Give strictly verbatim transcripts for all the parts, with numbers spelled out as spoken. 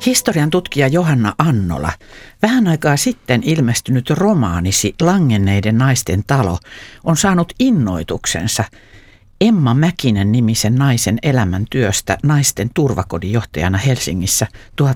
Historian tutkija Johanna Annola, vähän aikaa sitten ilmestynyt romaanisi Langenneiden naisten talo on saanut innoituksensa Emma Mäkinen nimisen naisen elämäntyöstä naisten turvakodin johtajana Helsingissä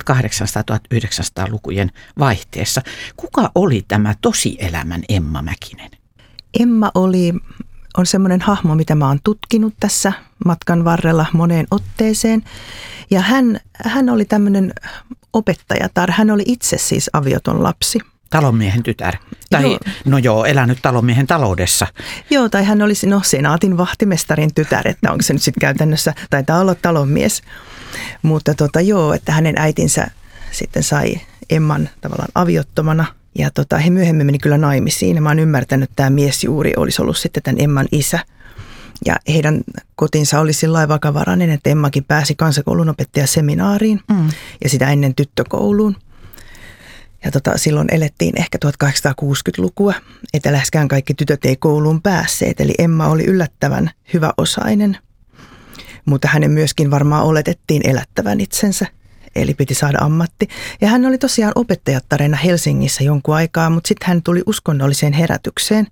tuhatkahdeksansataa-tuhatyhdeksänsataalukujen vaihteessa. Kuka oli tämä tosielämän Emma Mäkinen? Emma oli, on semmoinen hahmo, mitä mä oon tutkinut tässä matkan varrella moneen otteeseen. Ja hän, hän oli tämmöinen opettajatar. Hän oli itse siis avioton lapsi. Talonmiehen tytär. Tai joo. no joo, elänyt talonmiehen taloudessa. Joo, tai hän olisi no senaatin vahtimestarin tytär, että onko se nyt sitten käytännössä, taitaa olla talonmies. Mutta tota joo, että hänen äitinsä sitten sai Emman tavallaan aviottomana. Ja tota, he myöhemmin meni kyllä naimisiin. Mä oon ymmärtänyt, että tämä mies juuri olisi ollut sitten tämän Emman isä. Ja heidän kotinsa oli sillä lailla vakavarainen, että Emmakin pääsi kansakoulun opettajaseminaariin mm. ja sitä ennen tyttökouluun. Ja tota, silloin elettiin ehkä tuhatkahdeksansataakuusikymmentälukua, että läheskään kaikki tytöt ei kouluun päässeet. Eli Emma oli yllättävän hyväosainen, mutta hänen myöskin varmaan oletettiin elättävän itsensä. Eli piti saada ammatti. Ja hän oli tosiaan opettajattarena Helsingissä jonkun aikaa, mutta sitten hän tuli uskonnolliseen herätykseen.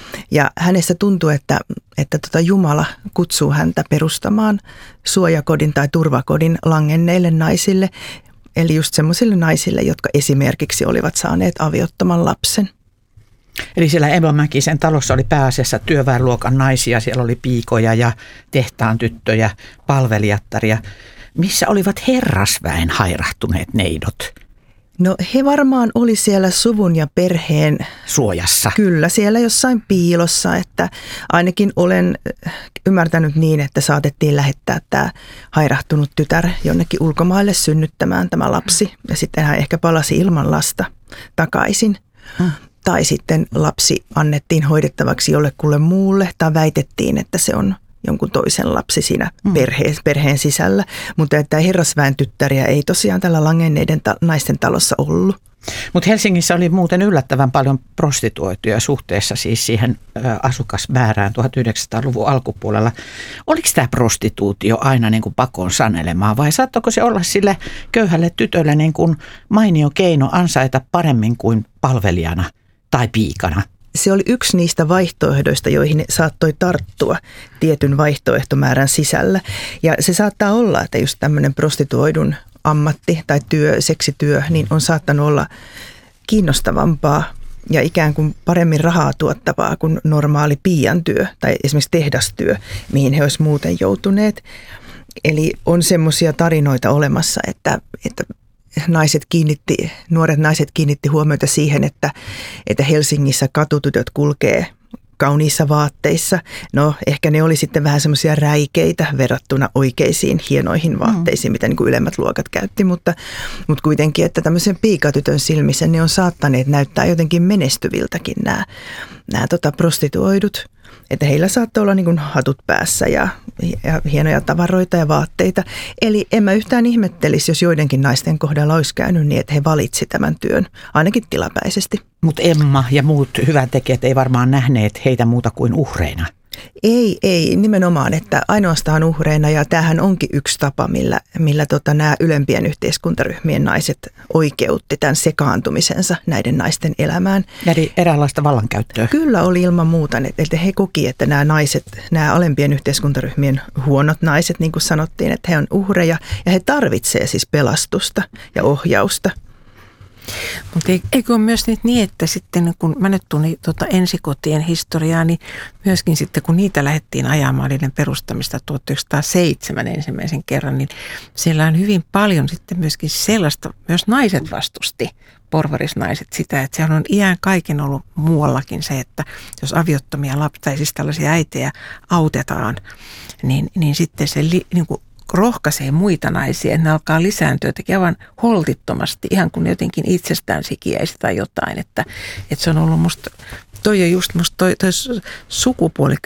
Ja hänestä tuntui, että, että tota Jumala kutsuu häntä perustamaan suojakodin tai turvakodin langenneille naisille. Eli just semmoisille naisille, jotka esimerkiksi olivat saaneet aviottoman lapsen. Eli siellä Emma Mäkisen talossa oli pääasiassa työväenluokan naisia. Siellä oli piikoja ja tehtaan tyttöjä, palvelijattaria. Missä olivat herrasväen hairahtuneet neidot? No he varmaan oli siellä suvun ja perheen suojassa. Kyllä, siellä jossain piilossa, että ainakin olen ymmärtänyt niin, että saatettiin lähettää tämä hairahtunut tytär jonnekin ulkomaille synnyttämään tämä lapsi. Ja sitten hän ehkä palasi ilman lasta takaisin. Hmm. Tai sitten lapsi annettiin hoidettavaksi jollekulle muulle tai väitettiin, että se on jonkun toisen lapsi siinä mm. perheen, perheen sisällä. Mutta että herrasväen tyttäriä ei tosiaan tällä langenneiden ta- naisten talossa ollut. Mutta Helsingissä oli muuten yllättävän paljon prostituoituja suhteessa siis siihen ä, asukasmäärään tuhatyhdeksänsataaluvun alkupuolella. Oliko tämä prostituutio aina niin kuin pakon sanelemaa vai saattoiko se olla sille köyhälle tytölle niin kuin mainio keino ansaita paremmin kuin palvelijana tai piikana? Se oli yksi niistä vaihtoehdoista, joihin saattoi tarttua tietyn vaihtoehtomäärän sisällä. Ja se saattaa olla, että just tämmöinen prostituoidun ammatti tai työ, seksityö, niin on saattanut olla kiinnostavampaa ja ikään kuin paremmin rahaa tuottavaa kuin normaali piian työ tai esimerkiksi tehdastyö, mihin he olisivat muuten joutuneet. Eli on semmoisia tarinoita olemassa, että, että naiset kiinnitti, nuoret naiset kiinnitti huomiota siihen, että, että Helsingissä katutytöt kulkee kauniissa vaatteissa. No ehkä ne oli sitten vähän semmoisia räikeitä verrattuna oikeisiin hienoihin vaatteisiin, mm. mitä niin kuin ylemmät luokat käytti, mutta, mutta kuitenkin, että tämmöisen piikatytön silmissä ne on saattaneet näyttää jotenkin menestyviltäkin nämä, nämä tota prostituoidut. Että heillä saattoi olla niin kuin hatut päässä ja, ja hienoja tavaroita ja vaatteita. Eli en mä yhtään ihmettelisi, jos joidenkin naisten kohdalla olisi käynyt niin, että he valitsi tämän työn, ainakin tilapäisesti. Mutta Emma ja muut hyväntekijät ei varmaan nähneet heitä muuta kuin uhreina. Ei, ei nimenomaan, että ainoastaan uhreina ja tämähän onkin yksi tapa, millä, millä tota, nämä ylempien yhteiskuntaryhmien naiset oikeutti tämän sekaantumisensa näiden naisten elämään. Eli eräänlaista vallankäyttöä. Kyllä oli ilman muuta, että he koki, että nämä naiset, nämä alempien yhteiskuntaryhmien huonot naiset, niin kuin sanottiin, että he on uhreja ja he tarvitsevat siis pelastusta ja ohjausta. Mutta eikö ole myös niin, että sitten kun mä nyt tulin tuota ensikotien historiaa, niin myöskin sitten kun niitä lähdettiin ajamaan niiden perustamista tuhatyhdeksänsataaseitsemän ensimmäisen kerran, niin siellä on hyvin paljon sitten myöskin sellaista, myös naiset vastusti, porvarisnaiset sitä, että siellä on iän kaiken ollut muuallakin se, että jos aviottomia lapsia tai siis tällaisia äitejä autetaan, niin, niin sitten se li, niin kuin rohkaisee muita naisia, että ne alkaa lisääntyä, tekee aivan holtittomasti, ihan kuin jotenkin itsestään sikiäisi tai jotain. Että, että se on ollut musta, toi on just musta toi, toi sukupuoli